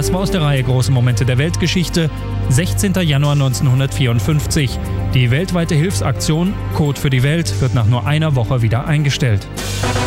Das war aus der Reihe Große Momente der Weltgeschichte, 16. Januar 1954. Die weltweite Hilfsaktion Code für die Welt wird nach nur einer Woche wieder eingestellt.